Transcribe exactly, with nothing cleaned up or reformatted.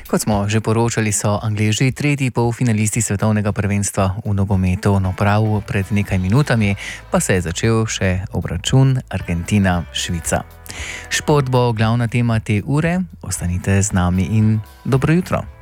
Kot smo že poročali, so Angleži tretji polfinalisti svetovnega prvenstva v nogometu. No, prav pred nekaj minutami pa se je začel še obračun Argentina-Švica. Šport bo glavna tema te ure. Ostanite z nami in dobro jutro.